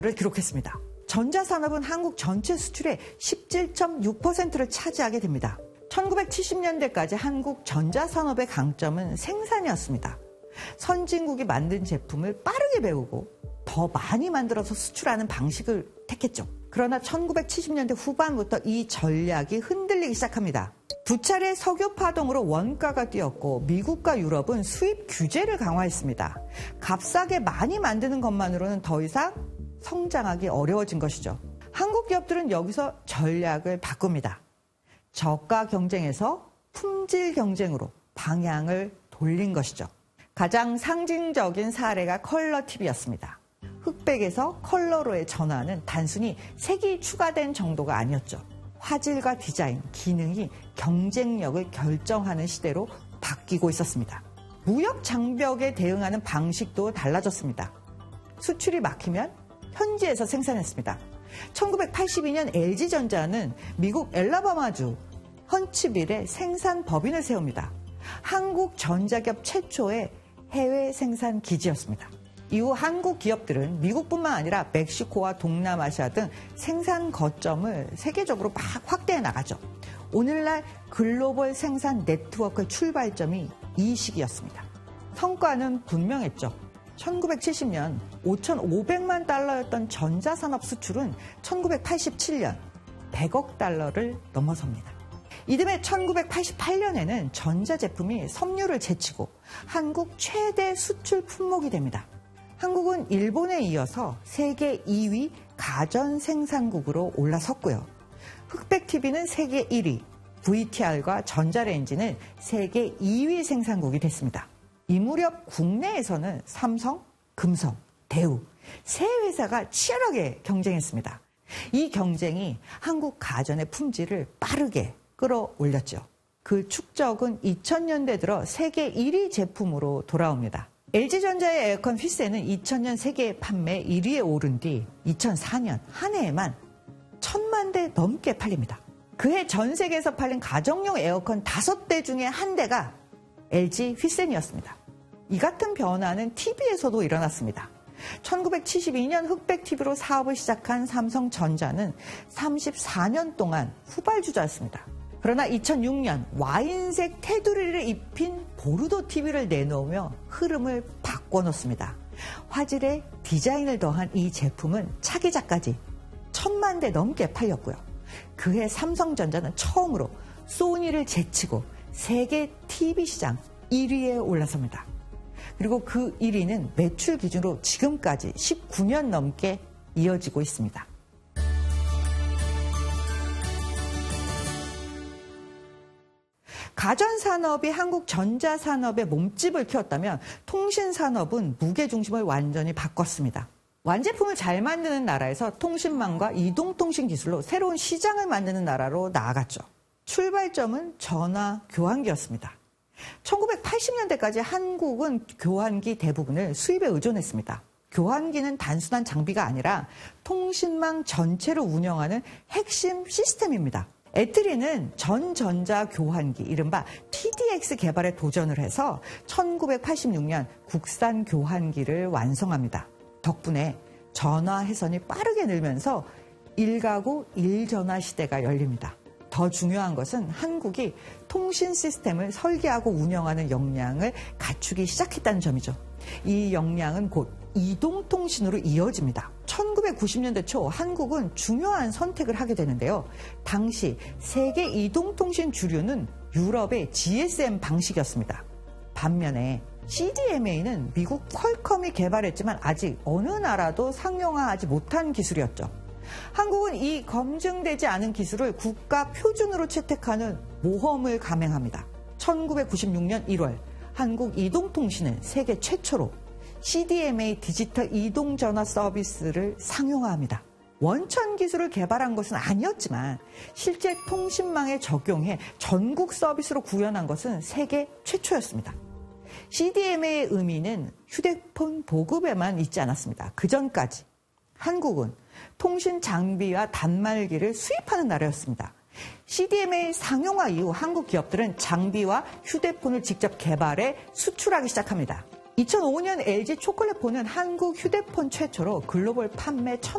기록했습니다. 전자산업은 한국 전체 수출의 17.6%를 차지하게 됩니다. 1970년대까지 한국 전자산업의 강점은 생산이었습니다. 선진국이 만든 제품을 빠르게 배우고 더 많이 만들어서 수출하는 방식을 택했죠. 그러나 1970년대 후반부터 이 전략이 흔들리기 시작합니다. 두 차례 석유 파동으로 원가가 뛰었고 미국과 유럽은 수입 규제를 강화했습니다. 값싸게 많이 만드는 것만으로는 더 이상 성장하기 어려워진 것이죠. 한국 기업들은 여기서 전략을 바꿉니다. 저가 경쟁에서 품질 경쟁으로 방향을 돌린 것이죠. 가장 상징적인 사례가 컬러 TV였습니다. 흑백에서 컬러로의 전환은 단순히 색이 추가된 정도가 아니었죠. 화질과 디자인, 기능이 경쟁력을 결정하는 시대로 바뀌고 있었습니다. 무역 장벽에 대응하는 방식도 달라졌습니다. 수출이 막히면 현지에서 생산했습니다. 1982년 LG전자는 미국 엘라바마주 헌츠빌에 생산 법인을 세웁니다. 한국 전자기업 최초의 해외 생산 기지였습니다. 이후 한국 기업들은 미국뿐만 아니라 멕시코와 동남아시아 등 생산 거점을 세계적으로 막 확대해 나가죠. 오늘날 글로벌 생산 네트워크의 출발점이 이 시기였습니다. 성과는 분명했죠. 1970년 5,500만 달러였던 전자산업 수출은 1987년 100억 달러를 넘어섭니다. 이듬해 1988년에는 전자제품이 섬유를 제치고 한국 최대 수출 품목이 됩니다. 한국은 일본에 이어서 세계 2위 가전생산국으로 올라섰고요. 흑백TV는 세계 1위, VTR과 전자레인지는 세계 2위 생산국이 됐습니다. 이 무렵 국내에서는 삼성, 금성, 대우 세 회사가 치열하게 경쟁했습니다. 이 경쟁이 한국 가전의 품질을 빠르게 끌어올렸죠. 그 축적은 2000년대 들어 세계 1위 제품으로 돌아옵니다. LG전자의 에어컨 휘센은 2000년 세계 판매 1위에 오른 뒤 2004년 한 해에만 1000만 대 넘게 팔립니다. 그해 전 세계에서 팔린 가정용 에어컨 5대 중에 한 대가 LG 휘센이었습니다. 이 같은 변화는 TV에서도 일어났습니다. 1972년 흑백 TV로 사업을 시작한 삼성전자는 34년 동안 후발주자였습니다. 그러나 2006년 와인색 테두리를 입힌 보르도 TV를 내놓으며 흐름을 바꿔놓습니다. 화질에 디자인을 더한 이 제품은 차기작까지 1000만 대 넘게 팔렸고요. 그해 삼성전자는 처음으로 소니를 제치고 세계 TV 시장 1위에 올라섭니다. 그리고 그 1위는 매출 기준으로 지금까지 19년 넘게 이어지고 있습니다. 가전산업이 한국 전자산업의 몸집을 키웠다면 통신산업은 무게중심을 완전히 바꿨습니다. 완제품을 잘 만드는 나라에서 통신망과 이동통신 기술로 새로운 시장을 만드는 나라로 나아갔죠. 출발점은 전화 교환기였습니다. 1980년대까지 한국은 교환기 대부분을 수입에 의존했습니다. 교환기는 단순한 장비가 아니라 통신망 전체를 운영하는 핵심 시스템입니다. 애트리는 전전자 교환기, 이른바 TDX 개발에 도전을 해서 1986년 국산 교환기를 완성합니다. 덕분에 전화 회선이 빠르게 늘면서 1가구 1전화 시대가 열립니다. 더 중요한 것은 한국이 통신 시스템을 설계하고 운영하는 역량을 갖추기 시작했다는 점이죠. 이 역량은 곧 이동통신으로 이어집니다. 1990년대 초 한국은 중요한 선택을 하게 되는데요. 당시 세계 이동통신 주류는 유럽의 GSM 방식이었습니다. 반면에 CDMA는 미국 퀄컴이 개발했지만 아직 어느 나라도 상용화하지 못한 기술이었죠. 한국은 이 검증되지 않은 기술을 국가 표준으로 채택하는 모험을 감행합니다. 1996년 1월 한국 이동통신은 세계 최초로 CDMA 디지털 이동전화 서비스를 상용화합니다. 원천 기술을 개발한 것은 아니었지만 실제 통신망에 적용해 전국 서비스로 구현한 것은 세계 최초였습니다. CDMA의 의미는 휴대폰 보급에만 있지 않았습니다. 그 전까지 한국은 통신 장비와 단말기를 수입하는 나라였습니다. CDMA 상용화 이후 한국 기업들은 장비와 휴대폰을 직접 개발해 수출하기 시작합니다. 2005년 LG 초콜릿폰은 한국 휴대폰 최초로 글로벌 판매